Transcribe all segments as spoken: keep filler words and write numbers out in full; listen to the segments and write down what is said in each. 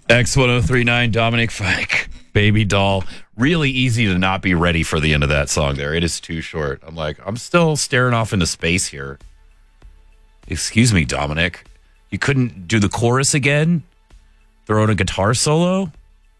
X ten thirty-nine, Dominic Fike, Baby Doll. Really easy to not be ready for the end of that song there. It is too short. I'm like, I'm still staring off into space here. Excuse me, Dominic. You couldn't do the chorus again? Throw in a guitar solo?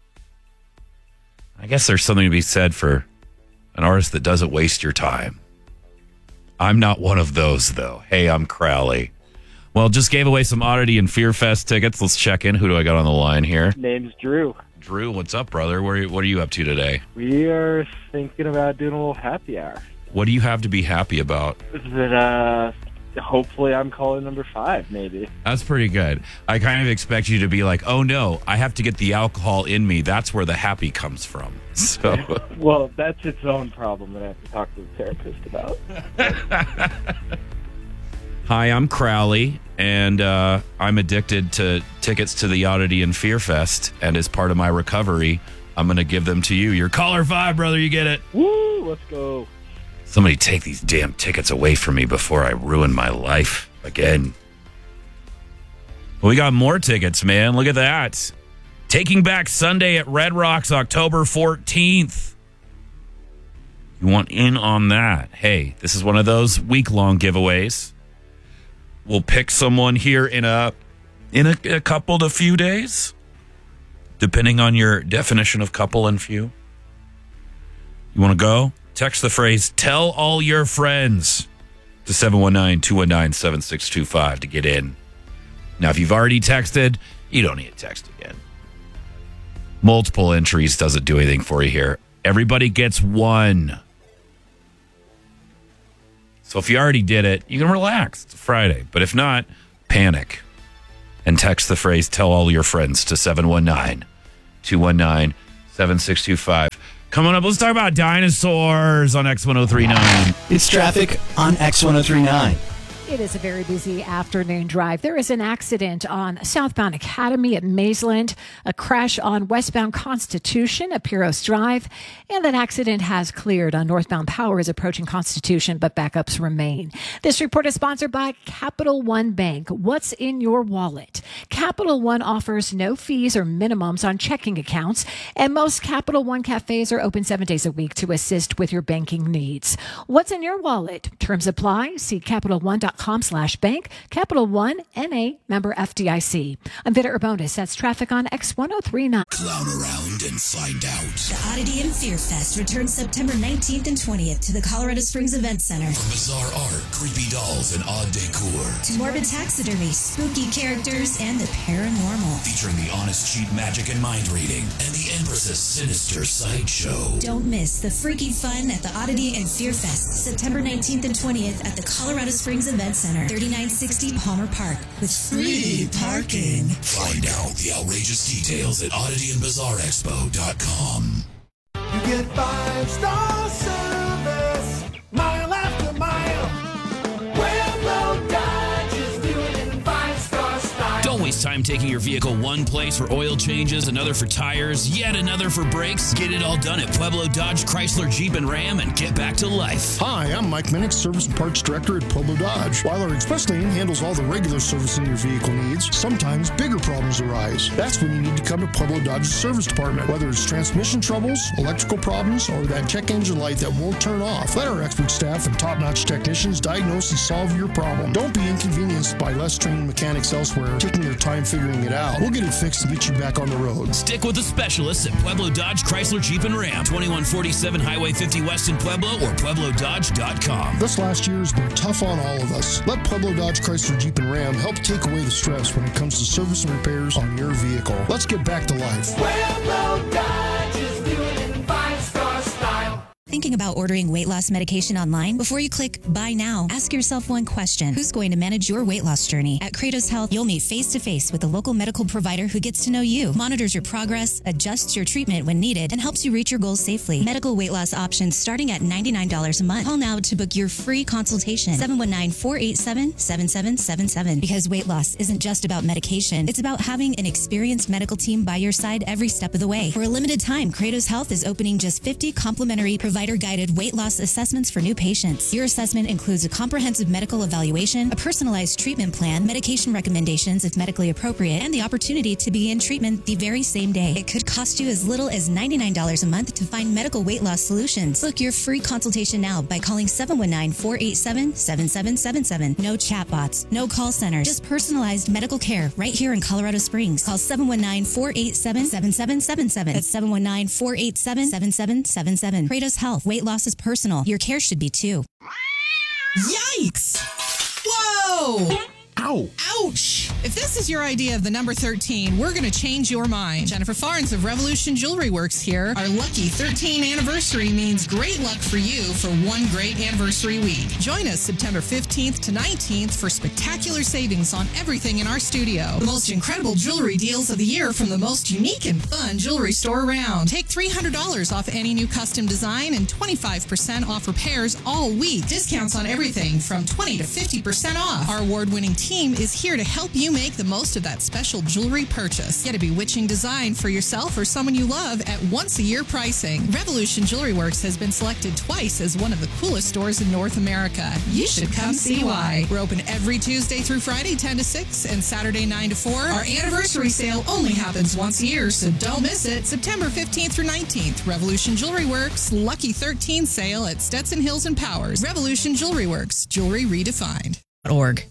I guess there's something to be said for an artist that doesn't waste your time. I'm not one of those, though. Hey, I'm Crowley. Well, just gave away some Oddity and Fear Fest tickets. Let's check in. Who do I got on the line here? Name's Drew. Drew, what's up, brother? What are you, what are you up to today? We are thinking about doing a little happy hour. What do you have to be happy about? That, uh, hopefully I'm calling number five, maybe. That's pretty good. I kind of expect you to be like, oh, no, I have to get the alcohol in me. That's where the happy comes from. So, well, that's its own problem that I have to talk to the therapist about. Hi, I'm Crowley, and uh, I'm addicted to tickets to the Oddity and Fear Fest, and as part of my recovery, I'm going to give them to you. You're caller five, brother. You get it? Woo, let's go. Somebody take these damn tickets away from me before I ruin my life again. Well, we got more tickets, man. Look at that. Taking Back Sunday at Red Rocks, October fourteenth. You want in on that? Hey, this is one of those week-long giveaways. We'll pick someone here in a in a, a couple to few days, depending on your definition of couple and few. You want to go? Text the phrase, tell all your friends to seven one nine, two one nine, seven six two five to get in. Now, if you've already texted, you don't need to text again. Multiple entries doesn't do anything for you here. Everybody gets one. So if you already did it, you can relax. It's a Friday. But if not, panic. And text the phrase, tell all your friends to seven one nine, two one nine, seven six two five. Coming up, let's talk about dinosaurs on X ten thirty-nine. It's traffic on X ten thirty-nine. It is a very busy afternoon drive. There is an accident on southbound Academy at Maysland, a crash on westbound Constitution at Piros Drive, and that accident has cleared on northbound Powers approaching Constitution, but backups remain. This report is sponsored by Capital One Bank. What's in your wallet? Capital One offers no fees or minimums on checking accounts, and most Capital One cafes are open seven days a week to assist with your banking needs. What's in your wallet? Terms apply. See Capital One dot com slash bank. Capital One, N A, member F D I C. I'm Vita Urbonis. That's traffic on X ten thirty-nine. Clown around and find out. The Oddity and Fear Fest returns September nineteenth and twentieth to the Colorado Springs Event Center. From bizarre art, creepy dolls, and odd decor, to morbid taxidermy, spooky characters, and the paranormal. Featuring the honest cheap magic and mind reading, and the Empress's sinister sideshow. Don't miss the freaky fun at the Oddity and Fear Fest, September nineteenth and twentieth at the Colorado Springs Event Center, thirty-nine sixty Palmer Park, with free parking. Find out the outrageous details at oddity and bizarre expo dot com. You get five star service, mile after mile. Pueblo Dodge is doing it in five star style. Don't waste time taking your vehicle one place for oil changes, another for tires, yet another for brakes. Get it all done at Pueblo Dodge, Chrysler, Jeep, and Ram and get back to life. Hi, I'm Mike Minnick, Service and Parts Director at Pueblo Dodge. While our express lane handles all the regular servicing your vehicle needs, sometimes bigger problems arise. That's when you need to come to Pueblo Dodge's service department. Whether it's transmission troubles, electrical problems, or that check engine light that won't turn off, let our expert staff and top-notch technicians diagnose and solve your problem. Don't be inconvenienced by less trained mechanics elsewhere taking their time figuring it out. We'll get it fixed and get you back on the road. Stick with the specialists at Pueblo Dodge, Chrysler, Jeep, and Ram. twenty-one forty-seven Highway fifty West in Pueblo or pueblo dodge dot com. This last year has been tough on all of us. Let Pueblo Dodge, Chrysler, Jeep, and Ram help take away the stress when it comes to service and repairs on your vehicle. Let's get back to life. Pueblo Dodge is doing it in five star style. Thinking about ordering weight loss medication online? Before you click buy now, ask yourself one question. Who's going to manage your weight loss journey? At Kratos Health, you'll meet face-to-face with a local medical provider who gets to know you, monitors your progress, adjusts your treatment when needed, and helps you reach your goals safely. Medical weight loss options starting at ninety-nine dollars a month. Call now to book your free consultation. seven one nine, four eight seven, seven seven seven seven. Because weight loss isn't just about medication. It's about having an experienced medical team by your side every step of the way. For a limited time, Kratos Health is opening just fifty complimentary provider guided weight loss assessments for new patients. Your assessment includes a comprehensive medical evaluation, a personalized treatment plan, medication recommendations if medically appropriate, and the opportunity to begin treatment the very same day. It could cost you as little as ninety-nine dollars a month to find medical weight loss solutions. Book your free consultation now by calling seven one nine, four eight seven, seven seven seven seven. No chatbots, no call centers, just personalized medical care right here in Colorado Springs. Call seven one nine, four eight seven, seven seven seven seven. That's seven one nine, four eight seven, seven seven seven seven. Kratos Health. Weight loss is personal. Your care should be too. Yikes! Whoa! Ow! Ouch! If this is your idea of the number thirteen, we're going to change your mind. Jennifer Farnes of Revolution Jewelry Works here. Our lucky thirteen anniversary means great luck for you for one great anniversary week. Join us September fifteenth to nineteenth for spectacular savings on everything in our studio. The most incredible jewelry deals of the year from the most unique and fun jewelry store around. Take three hundred dollars off any new custom design and twenty-five percent off repairs all week. Discounts on everything from twenty to fifty percent off. Our award-winning team is here to help you make the most of that special jewelry purchase. Get a bewitching design for yourself or someone you love at once-a-year pricing. Revolution Jewelry Works has been selected twice as one of the coolest stores in North America. You should come see why. We're open every Tuesday through Friday, ten to six, and Saturday, nine to four. Our anniversary sale only happens once a year, so don't miss it. September fifteenth through nineteenth, Revolution Jewelry Works, Lucky thirteen sale at Stetson Hills and Powers. Revolution Jewelry Works, jewelry redefined. Org.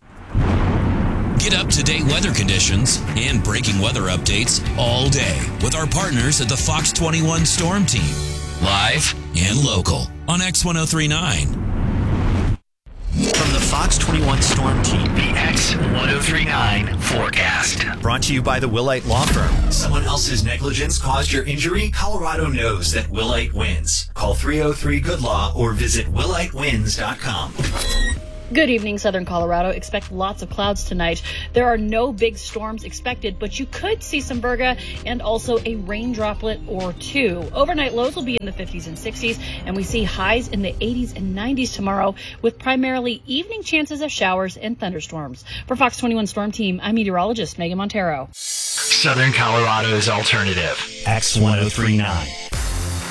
Get up-to-date weather conditions and breaking weather updates all day with our partners at the Fox twenty-one Storm Team. Live and local on X ten thirty-nine. From the Fox twenty-one Storm Team, the X ten thirty-nine forecast. Brought to you by the Willite Law Firm. Someone else's negligence caused your injury? Colorado knows that Willite wins. Call three oh three good law or visit willite wins dot com. Good evening, Southern Colorado. Expect lots of clouds tonight. There are no big storms expected, but you could see some virga and also a rain droplet or two. Overnight lows will be in the fifties and sixties, and we see highs in the eighties and nineties tomorrow with primarily evening chances of showers and thunderstorms. For Fox twenty-one Storm Team, I'm meteorologist Megan Montero. Southern Colorado's alternative, X ten thirty-nine.